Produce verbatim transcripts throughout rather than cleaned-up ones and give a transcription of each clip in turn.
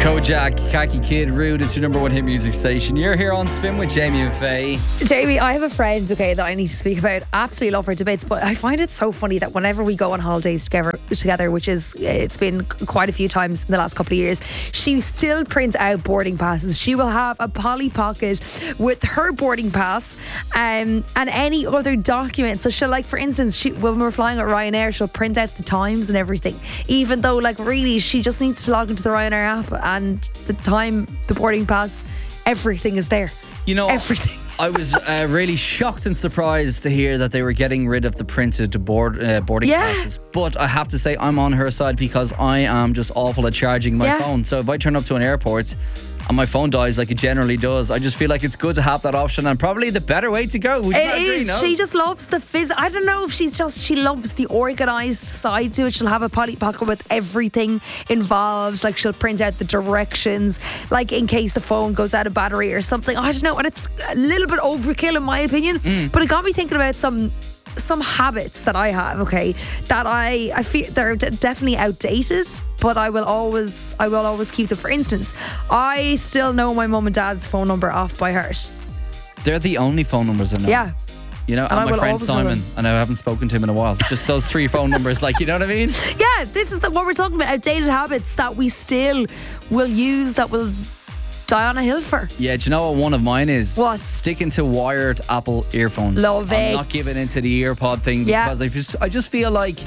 Kojak, Khaki Kid, Rude. It's your number one hit music station. You're here on Spin with Jamie and Faye. Jamie, I have a friend, okay, that I need to speak about. Absolutely love her debates, but I find it so funny that whenever we go on holidays together, together, which is, it's been quite a few times in the last couple of years, she still prints out boarding passes. She will have a Polly Pocket with her boarding pass um, and any other document. So she'll, like, for instance, she, when we're flying at Ryanair, she'll print out the times and everything, even though, like, really, she just needs to log into the Ryanair app and the time, the boarding pass, everything is there. You know, everything. I was uh, really shocked and surprised to hear that they were getting rid of the printed board uh, boarding Yeah. passes. But I have to say, I'm on her side because I am just awful at charging my Yeah. phone. So if I turn up to an airport and my phone dies like it generally does, I just feel like it's good to have that option and probably the better way to go. Would you It not agree? is. No? She just loves the phys. I don't know if she's just, she loves the organised side to it. She'll have a Polly Pocket with everything involved. Like, she'll print out the directions, like in case the phone goes out of battery or something. I don't know. And it's a little bit overkill in my opinion. Mm. But it got me thinking about some some habits that I have, okay, that I, I feel they're d- definitely outdated, but I will always I will always keep them. For instance, I still know my mum and dad's phone number off by heart. They're the only phone numbers I know. Yeah. You know, and, And I my will friend always know Simon, them. and I haven't spoken to him in a while. Just those three phone numbers, like, you know what I mean? Yeah, this is the, what we're talking about, outdated habits that we still will use, that will die on a hill for. Yeah, do you know what one of mine is? What? Sticking to wired Apple earphones. Love I'm it. not giving into the earpod thing Yeah. because I just I just feel like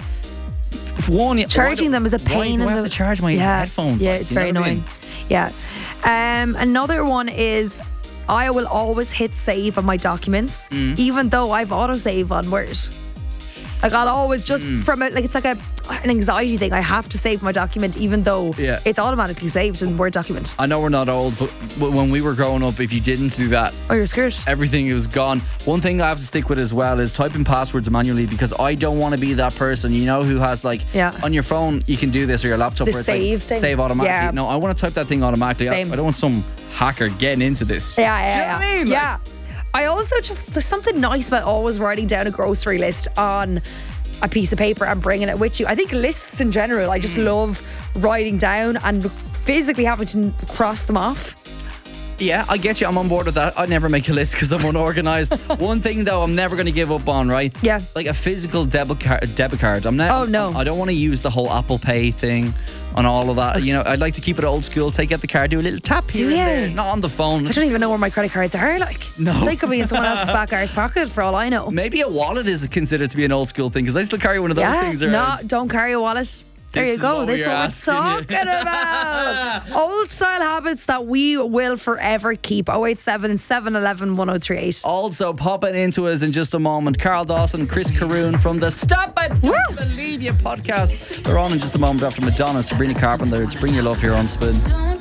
if one Charging why do- them is a why pain do in I have the to charge my yeah. headphones? Yeah, like, it's you know very what I annoying. mean? Yeah. Um, another one is I will always hit save on my documents, Mm. even though I've autosave on Word. Like, I'll always just Mm. from it, like, it's like a an anxiety thing. I have to save my document, even though Yeah. it's automatically saved in Word document. I know we're not old, but w- when we were growing up, if you didn't do that, Oh, you're scared. everything was gone. One thing I have to stick with as well is typing passwords manually because I don't want to be that person, you know, who has like Yeah. on your phone you can do this or your laptop The where it's save like thing. save automatically. Yeah. No, I want to type that thing automatically. I, Same. I don't want some hacker getting into this. Yeah, yeah, Do you know yeah. what I mean? Like- yeah. I also just, there's something nice about always writing down a grocery list on a piece of paper and bringing it with you. I think lists in general, I just Mm. love writing down and physically having to cross them off. Yeah, I get you. I'm on board with that. I never make a list because I'm unorganized. One thing though, I'm never going to give up on, right? Yeah. Like a physical debit card. Debit card. I'm not. Oh, no. I don't want to use the whole Apple Pay thing and all of that. You know, I'd like to keep it old school. Take out the card, do a little tap here Do and ya? there, not on the phone. I don't even know where my credit cards are, like. No. They could be in someone else's back arse pocket for all I know. Maybe a wallet is considered to be an old school thing because I still carry one of those Yeah, things no, around. don't carry a wallet. There This you is go. what This is we're what we're asking you. talking about. Old style habits that we will forever keep. oh eight seven, seven one one, one oh three eight. Also popping into us in just a moment, Carl Dawson, Chris Caroon from the Stop It Don't Woo! Believe You podcast. They're on in just a moment after Madonna, Sabrina Carpenter. It's Bring Your Love here on Spin.